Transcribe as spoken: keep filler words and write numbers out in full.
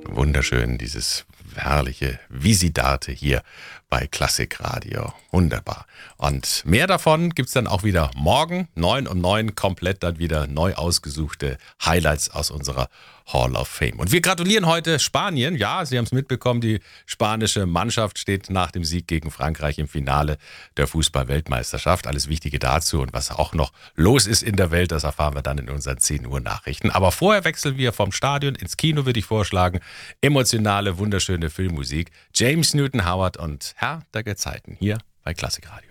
Wunderschön, dieses herrliche Visitarte hier bei Klassikradio. Wunderbar. Und mehr davon gibt's dann auch wieder morgen, neun um neun, komplett dann wieder neu ausgesuchte Highlights aus unserer Hall of Fame. Und wir gratulieren heute Spanien. Ja, Sie haben es mitbekommen, die spanische Mannschaft steht nach dem Sieg gegen Frankreich im Finale der Fußball-Weltmeisterschaft. Alles Wichtige dazu und was auch noch los ist in der Welt, das erfahren wir dann in unseren zehn Uhr Nachrichten. Aber vorher wechseln wir vom Stadion ins Kino, würde ich vorschlagen. Emotionale, wunderschöne Filmmusik. James Newton Howard und Herr der Gezeiten hier bei Klassikradio.